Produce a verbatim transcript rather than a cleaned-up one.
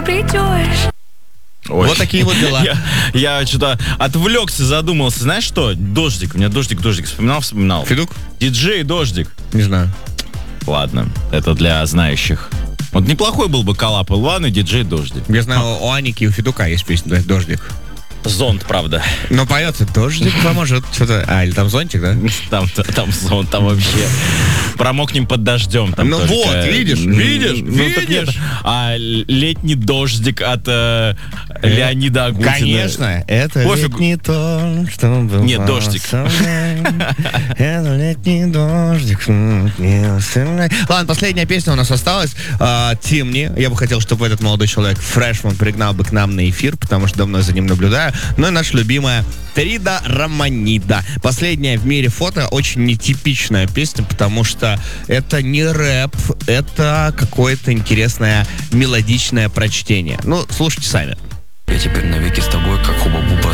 придешь. Ой. Вот такие вот дела. Я, я что-то отвлекся, задумался. Знаешь что? Дождик. У меня дождик, дождик. Вспоминал, вспоминал. Федук? Диджей Дождик. Не знаю. Ладно, это для знающих. Вот неплохой был бы коллаб Эл один и диджей Дождик. Я знаю, у Аники и у Федука есть песня «Дождик». Зонт, правда. Но поется «Дождик поможет». Что-то... А, или там зонтик, да? Там, там зонт, там вообще промокнем под дождем. Там ну только... вот, видишь, видишь, ну, видишь. Так нет. А летний дождик от э, Леонида Агутина. Конечно, это Пофиг. летний то, что был. Нет, дождик. Это летний дождик. Ладно, последняя песня у нас осталась. Тимни. Я бы хотел, чтобы этот молодой человек, фрешман, пригнал бы к нам на эфир, потому что давно за ним наблюдаю. Ну и наша любимая Трида Романида. Последняя в мире фото. Очень нетипичная песня, потому что это не рэп, это какое-то интересное мелодичное прочтение. Ну, слушайте сами. Я теперь навеки с тобой, как хуба-буба